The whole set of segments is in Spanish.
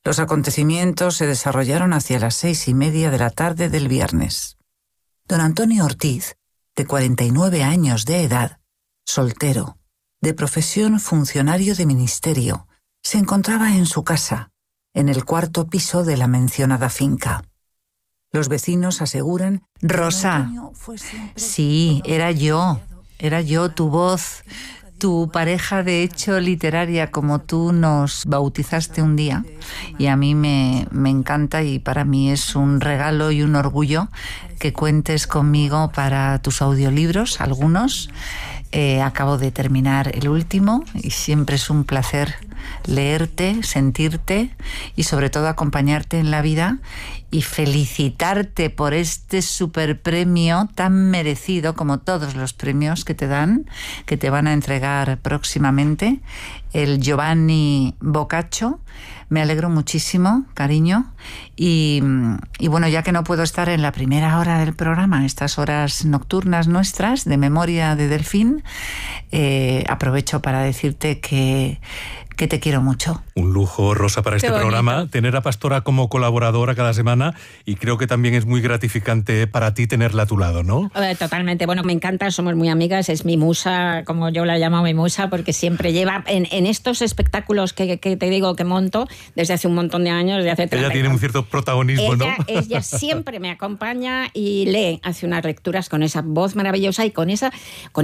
Los acontecimientos se desarrollaron hacia las 6:30 de la tarde del viernes. Don Antonio Ortiz, de 49 años de edad, soltero, de profesión funcionario de ministerio, se encontraba en su casa, en el 4º piso de la mencionada finca. Los vecinos aseguran... Rosa, sí, era yo, tu voz, tu pareja de hecho literaria, como tú nos bautizaste un día, y a mí me encanta, y para mí es un regalo y un orgullo que cuentes conmigo para tus audiolibros, algunos. Acabo de terminar el último y siempre es un placer leerte, sentirte y sobre todo acompañarte en la vida, y felicitarte por este superpremio tan merecido como todos los premios que te dan, que te van a entregar próximamente, el Giovanni Boccaccio. Me alegro muchísimo, cariño, y bueno, ya que no puedo estar en la primera hora del programa, estas horas nocturnas nuestras de Memoria de Delfín, aprovecho para decirte que te quiero mucho. Un lujo, Rosa, para este programa, tener a Pastora como colaboradora cada semana, y creo que también es muy gratificante para ti tenerla a tu lado, ¿no? Totalmente, bueno, me encanta, somos muy amigas, es mi musa, como yo la llamo mi musa, porque siempre lleva en estos espectáculos que te digo que monto desde hace un montón de años, desde hace 30 Ella tiene un cierto protagonismo, ¿no? Ella siempre me acompaña y lee, hace unas lecturas con esa voz maravillosa y con ese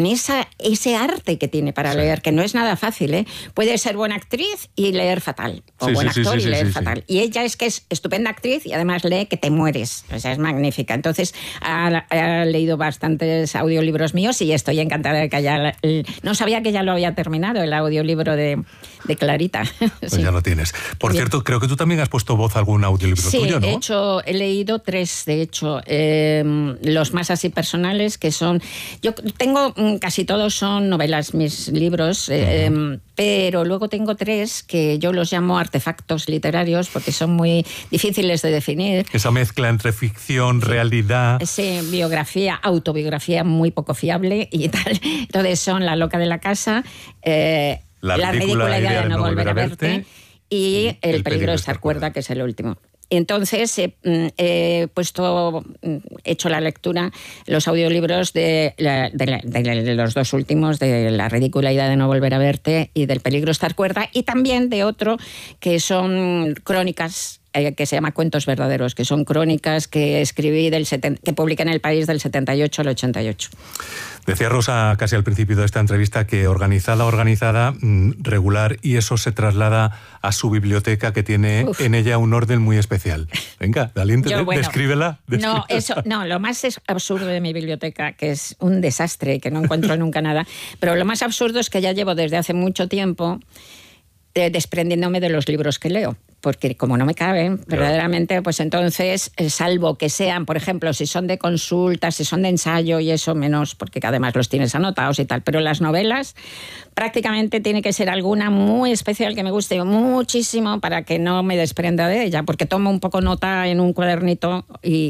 arte que tiene para leer, que no es nada fácil, ¿eh? Puede ser buena actriz y leer fatal, o buen actor y leer fatal. Y ella es que es estupenda actriz y además lee que te mueres, o sea, es magnífica. Entonces ha leído bastantes audiolibros míos y estoy encantada de que haya... No sabía que ya lo había terminado, el audiolibro de Clarita. Pues ya lo tienes. Por cierto, creo que tú también has puesto voz a algún audiolibro tuyo, ¿no? He leído 3, de hecho, los más así personales, que son... Yo tengo, casi todos son novelas, mis libros, pero luego tengo 3 que yo los llamo artefactos literarios porque son muy difíciles de definir. Esa mezcla entre ficción, realidad... Sí, biografía, autobiografía muy poco fiable y tal. Entonces son La loca de la casa, La ridícula idea de no volver a verte y El peligro de estar cuerda, que es el último. Entonces he hecho la lectura, los audiolibros de los 2 últimos, de La ridícula idea de no volver a verte y del peligro de estar cuerda, y también de otro que son crónicas, que se llama Cuentos verdaderos, que son crónicas que escribí que publiqué en El País del 78 al 88. Decía Rosa casi al principio de esta entrevista que organizada, regular, y eso se traslada a su biblioteca, que tiene en ella un orden muy especial. Venga, descríbela. No, lo más absurdo de mi biblioteca, que es un desastre, que no encuentro nunca nada, pero lo más absurdo es que ya llevo desde hace mucho tiempo desprendiéndome de los libros que leo. Porque como no me caben, verdaderamente, pues entonces, salvo que sean, por ejemplo, si son de consulta, si son de ensayo y eso menos, porque además los tienes anotados y tal, pero las novelas prácticamente tiene que ser alguna muy especial que me guste muchísimo para que no me desprenda de ella, porque tomo un poco nota en un cuadernito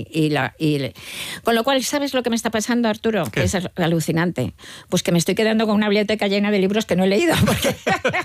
con lo cual, ¿sabes lo que me está pasando, Arturo? ¿Qué? Que es alucinante. Pues que me estoy quedando con una biblioteca llena de libros que no he leído, porque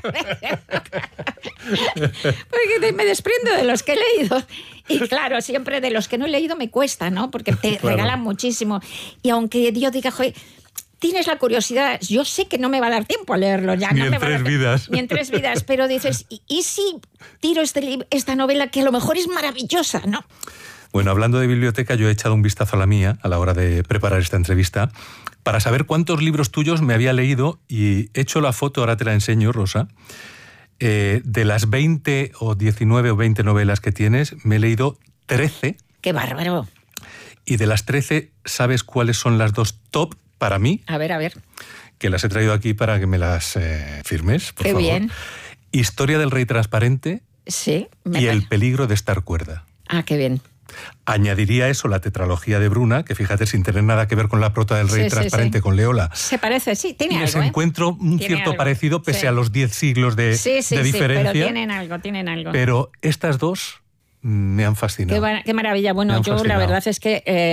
me desprendo de los que he leído. Y claro, siempre de los que no he leído me cuesta, ¿no? Porque te regalan muchísimo. Y aunque yo diga, joder, tienes la curiosidad, yo sé que no me va a dar tiempo a leerlo ya. Ni en 3 vidas. Ni en 3 vidas, pero dices, ¿y si tiro esta novela que a lo mejor es maravillosa, ¿no? Bueno, hablando de biblioteca, yo he echado un vistazo a la mía a la hora de preparar esta entrevista para saber cuántos libros tuyos me había leído, y he hecho la foto, ahora te la enseño, Rosa. De las 20 o 19 o 20 novelas que tienes, me he leído 13. ¡Qué bárbaro! Y de las 13, ¿sabes cuáles son las 2 top para mí? A ver. Que las he traído aquí para que me las firmes, por favor. ¡Qué bien! Historia del rey transparente. Sí. Y El peligro de estar cuerda. Ah, qué bien. Añadiría eso la tetralogía de Bruna, que fíjate, sin tener nada que ver con la prota del rey transparente, con Leola. Se parece, sí, tiene algo. Y les encuentro un cierto parecido, pese a los 10 siglos de diferencia. Pero tienen algo. Pero estas 2 me han fascinado. Qué maravilla. Bueno, yo la verdad es que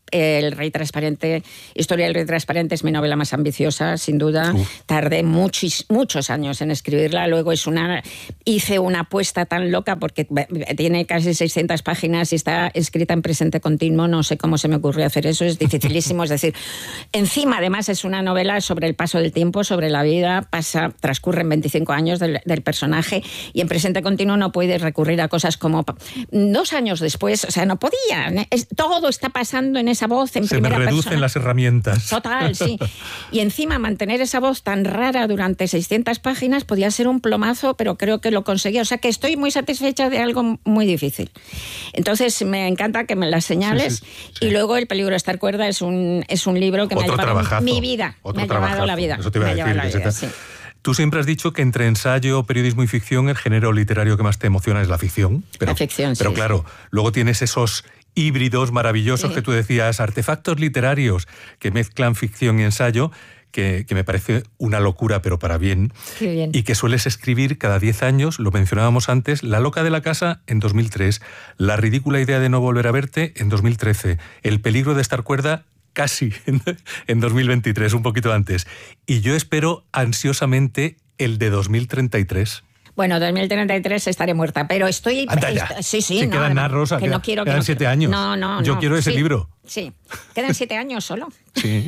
El Rey Transparente, Historia del Rey Transparente es mi novela más ambiciosa, sin duda. Tardé muchos años en escribirla. Luego hice una apuesta tan loca porque tiene casi 600 páginas y está escrita en presente continuo. No sé cómo se me ocurrió hacer eso, es dificilísimo. Es decir, encima además es una novela sobre el paso del tiempo, sobre la vida. Transcurren 25 años del personaje y en presente continuo no puedes recurrir a cosas como 2 años después. O sea, no podía. Todo está pasando en esa voz en primera persona. Se me reducen las herramientas. Total, sí. Y encima mantener esa voz tan rara durante 600 páginas podía ser un plomazo, pero creo que lo conseguí. O sea que estoy muy satisfecha de algo muy difícil. Entonces me encanta que me las señales. Sí. Y luego El peligro de estar cuerda es un libro que me ha llevado mi vida. Me ha llevado la vida. Eso te iba a decir. Sí. Tú siempre has dicho que entre ensayo, periodismo y ficción, el género literario que más te emociona es la ficción. La ficción, pero claro, luego tienes esos híbridos maravillosos que tú decías, artefactos literarios que mezclan ficción y ensayo, que me parece una locura, pero para bien. Qué bien. Y que sueles escribir cada 10 años, lo mencionábamos antes, La loca de la casa en 2003, La ridícula idea de no volver a verte en 2013, El peligro de estar cuerda casi en 2023, un poquito antes. Y yo espero ansiosamente el de 2033. Bueno, 2033 estaré muerta, pero estoy... Anda ya. Sí, no, quedan nada, Rosa, que no quiero, quedan 7 años. No. Yo quiero ese libro. Sí, quedan 7 años solo. Sí.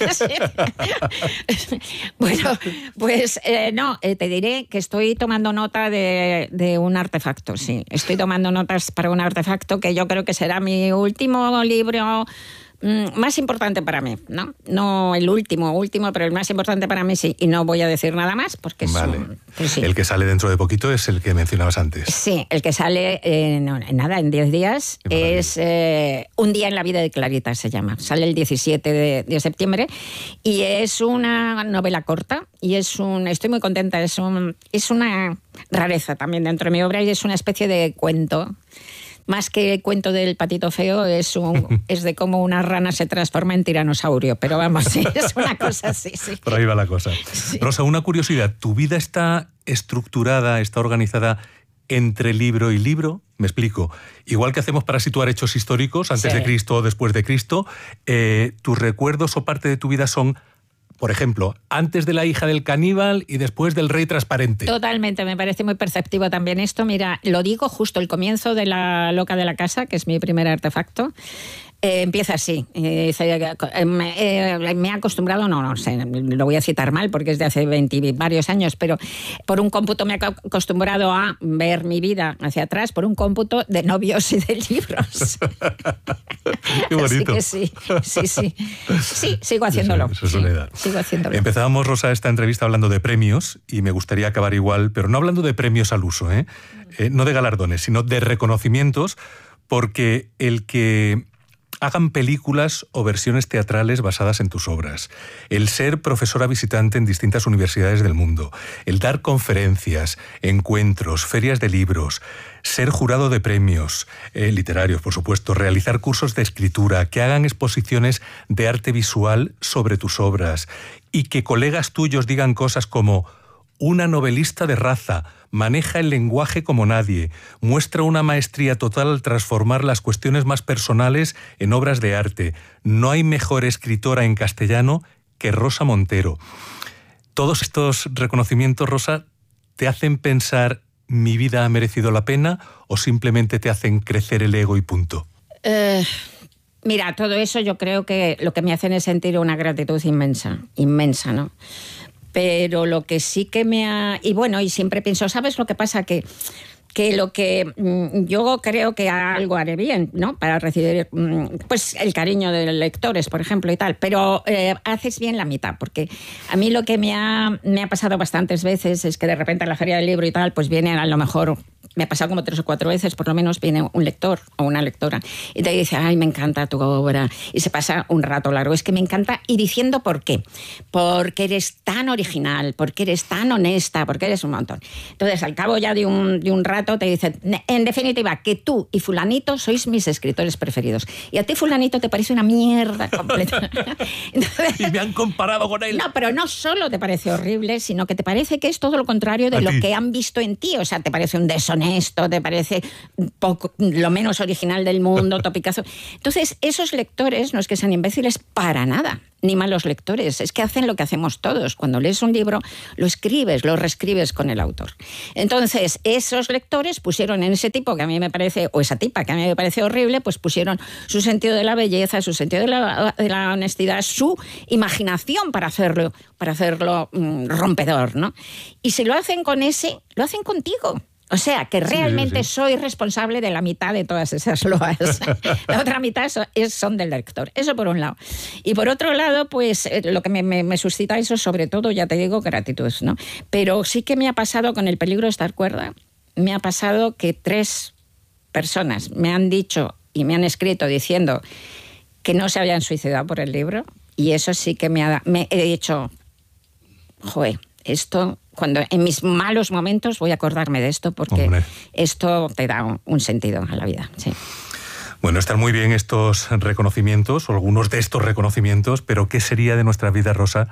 Bueno, pues te diré que estoy tomando nota de un artefacto, sí. Estoy tomando notas para un artefacto que yo creo que será mi último libro más importante para mí, ¿no? No el último, pero el más importante para mí sí. Y no voy a decir nada más porque vale. Pues sí. El que sale dentro de poquito es el que mencionabas antes. Sí, el que sale en 10 días. Es Un día en la vida de Clarita, se llama. Sale el 17 de septiembre y es una novela corta y estoy muy contenta. Es una rareza también dentro de mi obra y es una especie de cuento. Más que el cuento del patito feo, es de cómo una rana se transforma en tiranosaurio. Pero vamos, sí, es una cosa así, sí. Por ahí va la cosa. Sí. Rosa, una curiosidad. ¿Tu vida está estructurada, está organizada entre libro y libro? Me explico. Igual que hacemos para situar hechos históricos, antes de Cristo o después de Cristo, ¿tus recuerdos o parte de tu vida son, por ejemplo, antes de La hija del caníbal y después del Rey Transparente? Totalmente, me parece muy perceptivo también esto. Mira, lo digo justo el comienzo de La loca de la casa, que es mi primer artefacto. Empieza así. Me he acostumbrado, no sé, lo voy a citar mal porque es de hace 20 varios años, pero por un cómputo me he acostumbrado a ver mi vida hacia atrás por un cómputo de novios y de libros. Qué bonito. Así que sí. Sí, sigo haciéndolo. Eso es soledad. Sigo haciéndolo. Empezábamos, Rosa, esta entrevista hablando de premios y me gustaría acabar igual, pero no hablando de premios al uso, no de galardones, sino de reconocimientos, porque el que hagan películas o versiones teatrales basadas en tus obras, el ser profesora visitante en distintas universidades del mundo, el dar conferencias, encuentros, ferias de libros, ser jurado de premios literarios, por supuesto, realizar cursos de escritura, que hagan exposiciones de arte visual sobre tus obras y que colegas tuyos digan cosas como: una novelista de raza, maneja el lenguaje como nadie, muestra una maestría total al transformar las cuestiones más personales en obras de arte. No hay mejor escritora en castellano que Rosa Montero. Todos estos reconocimientos, Rosa, ¿te hacen pensar mi vida ha merecido la pena o simplemente te hacen crecer el ego y punto? Mira, todo eso yo creo que lo que me hacen es sentir una gratitud inmensa, ¿no? Pero lo que sí que me ha... Y bueno, y siempre pienso, ¿sabes lo que pasa? Que lo que yo creo que algo haré bien, ¿no? Para recibir pues el cariño de los lectores, por ejemplo, y tal. Pero haces bien la mitad, porque a mí lo que me ha pasado bastantes veces es que de repente en la feria del libro y tal, pues vienen a lo mejor... Me ha pasado como 3 o 4 veces, por lo menos viene un lector o una lectora y te dice, ay, me encanta tu obra, y se pasa un rato largo. Es que me encanta, y diciendo por qué. Porque eres tan original, porque eres tan honesta, porque eres un montón. Entonces, al cabo ya de un rato, rato te dicen, en definitiva, que tú y fulanito sois mis escritores preferidos. Y a ti fulanito te parece una mierda completa. Entonces, y me han comparado con él. No, pero no solo te parece horrible, sino que te parece que es todo lo contrario de lo que han visto en ti. O sea, te parece un deshonesto, te parece lo menos original del mundo, topicazo. Entonces, esos lectores no es que sean imbéciles para nada, ni malos lectores, es que hacen lo que hacemos todos. Cuando lees un libro, lo escribes, lo reescribes con el autor. Entonces, esos lectores pusieron en ese tipo que a mí me parece, o esa tipa que a mí me parece horrible, pues pusieron su sentido de la belleza, su sentido de la honestidad, su imaginación para hacerlo rompedor, ¿no? Y si lo hacen con ese, lo hacen contigo. O sea, que realmente soy responsable de la mitad de todas esas loas. La otra mitad son del lector. Eso por un lado. Y por otro lado, pues lo que me suscita eso, sobre todo, ya te digo, gratitud, ¿no? Pero sí que me ha pasado con El peligro de estar cuerda. Me ha pasado que 3 personas me han dicho y me han escrito diciendo que no se habían suicidado por el libro. Y eso sí que me he dicho, joder, esto... Cuando en mis malos momentos voy a acordarme de esto porque esto te da un sentido a la vida. Sí. Bueno, están muy bien estos reconocimientos, o algunos de estos reconocimientos, pero ¿qué sería de nuestra vida, Rosa,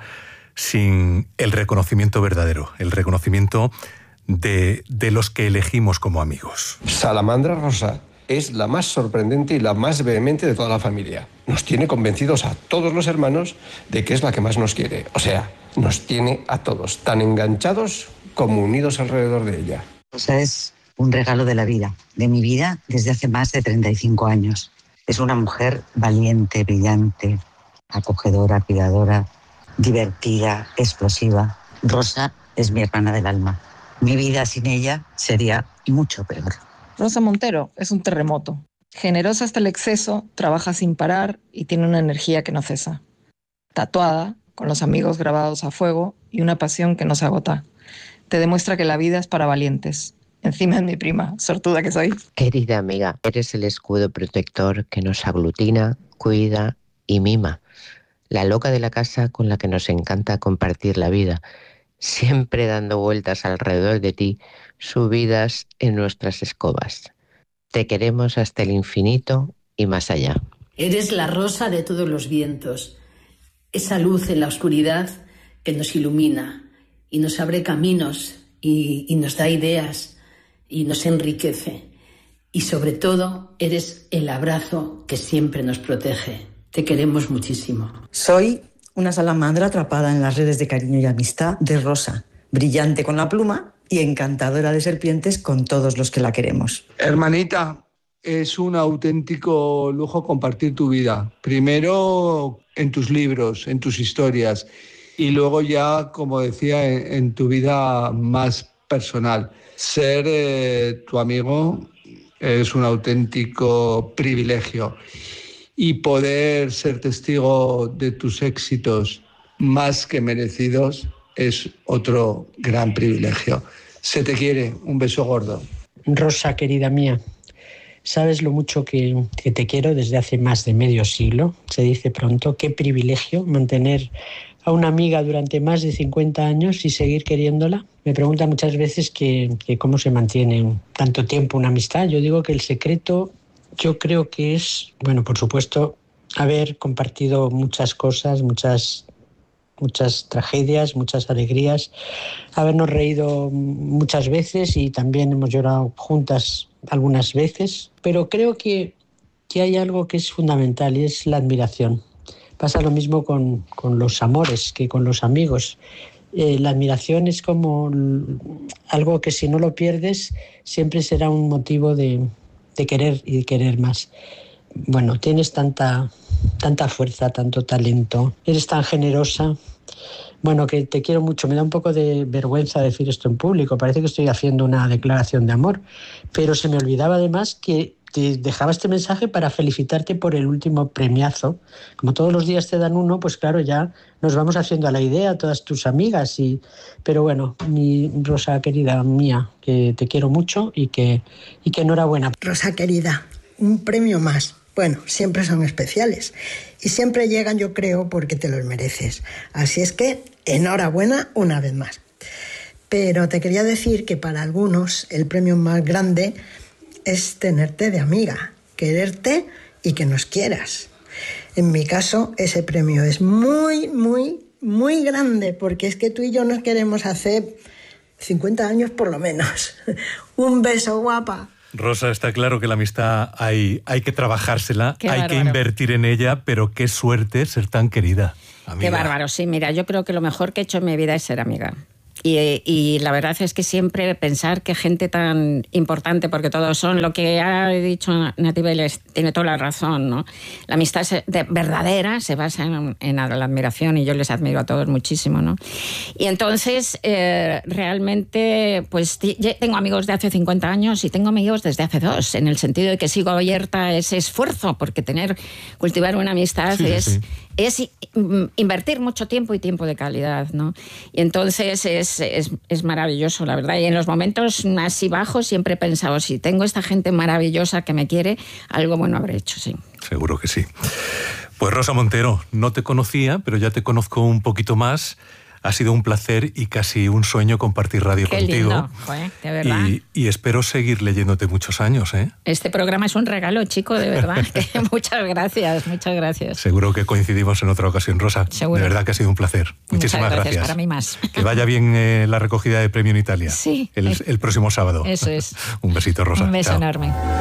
sin el reconocimiento verdadero, el reconocimiento de los que elegimos como amigos? Salamandra Rosa es la más sorprendente y la más vehemente de toda la familia. Nos tiene convencidos a todos los hermanos de que es la que más nos quiere. O sea, nos tiene a todos tan enganchados como unidos alrededor de ella. Rosa es un regalo de la vida, de mi vida desde hace más de 35 años. Es una mujer valiente, brillante, acogedora, cuidadora, divertida, explosiva. Rosa es mi hermana del alma. Mi vida sin ella sería mucho peor. Rosa Montero es un terremoto. Generosa hasta el exceso, trabaja sin parar y tiene una energía que no cesa. Tatuada, con los amigos grabados a fuego y una pasión que no se agota. Te demuestra que la vida es para valientes. Encima es mi prima, sortuda que soy. Querida amiga, eres el escudo protector que nos aglutina, cuida y mima. La loca de la casa con la que nos encanta compartir la vida, siempre dando vueltas alrededor de ti, subidas en nuestras escobas. Te queremos hasta el infinito y más allá. Eres la rosa de todos los vientos, esa luz en la oscuridad que nos ilumina y nos abre caminos y nos da ideas y nos enriquece. Y sobre todo, eres el abrazo que siempre nos protege. Te queremos muchísimo. Soy una salamandra atrapada en las redes de cariño y amistad de Rosa, brillante con la pluma y encantadora de serpientes con todos los que la queremos. Hermanita, es un auténtico lujo compartir tu vida. Primero en tus libros, en tus historias, y luego ya, como decía, en tu vida más personal. Ser tu amigo es un auténtico privilegio. Y poder ser testigo de tus éxitos más que merecidos es otro gran privilegio. Se te quiere. Un beso gordo. Rosa, querida mía, sabes lo mucho que te quiero desde hace más de medio siglo. Se dice pronto. Qué privilegio mantener a una amiga durante más de 50 años y seguir queriéndola. Me preguntan muchas veces que cómo se mantiene tanto tiempo una amistad. Yo digo que el secreto, yo creo que es, bueno, por supuesto, haber compartido muchas cosas, muchas tragedias, muchas alegrías, habernos reído muchas veces y también hemos llorado juntas algunas veces, pero creo que hay algo que es fundamental y es la admiración. Pasa lo mismo con los amores que con los amigos. La admiración es como algo que si no lo pierdes siempre será un motivo de querer y de querer más. Bueno, tienes tanta fuerza, tanto talento, eres tan generosa. Bueno, que te quiero mucho. Me da un poco de vergüenza decir esto en público. Parece que estoy haciendo una declaración de amor. Pero se me olvidaba además que te dejaba este mensaje para felicitarte por el último premiazo. Como todos los días te dan uno, pues claro, ya nos vamos haciendo a la idea, todas tus amigas. Pero bueno, mi Rosa querida mía, que te quiero mucho y que enhorabuena. Rosa querida, un premio más. Bueno, siempre son especiales y siempre llegan, yo creo, porque te los mereces. Así es que, enhorabuena una vez más. Pero te quería decir que para algunos el premio más grande es tenerte de amiga, quererte y que nos quieras. En mi caso, ese premio es muy, muy, muy grande, porque es que tú y yo nos queremos hace 50 años por lo menos. Un beso, guapa. Rosa, está claro que la amistad hay que trabajársela, Qué hay bárbaro. que invertir en ella, pero qué suerte ser tan querida, amiga. Qué bárbaro, sí, mira, yo creo que lo mejor que he hecho en mi vida es ser amiga. Y la verdad es que siempre pensar que gente tan importante, porque todos son, lo que ha dicho Nati Vélez, tiene toda la razón, ¿no? La amistad verdadera se basa en la admiración, y yo les admiro a todos muchísimo, ¿no? Y entonces, realmente, pues tengo amigos de hace 50 años y tengo amigos desde hace 2, en el sentido de que sigo abierta a ese esfuerzo, porque cultivar una amistad es invertir mucho tiempo y tiempo de calidad, ¿no? Y entonces es maravilloso, la verdad. Y en los momentos así bajos siempre he pensado, si tengo esta gente maravillosa que me quiere, algo bueno habré hecho, sí. Seguro que sí. Pues Rosa Montero, no te conocía, pero ya te conozco un poquito más. Ha sido un placer y casi un sueño compartir radio Qué contigo. lindo, de verdad. Y espero seguir leyéndote muchos años, ¿eh? Este programa es un regalo, chico, de verdad. Muchas gracias, muchas gracias. Seguro que coincidimos en otra ocasión, Rosa. Seguro. De verdad que ha sido un placer. Muchísimas gracias. Para mí más. Que vaya bien la recogida de premio en Italia. Sí. El próximo sábado. Eso es. Un besito, Rosa. Un beso Chao. enorme.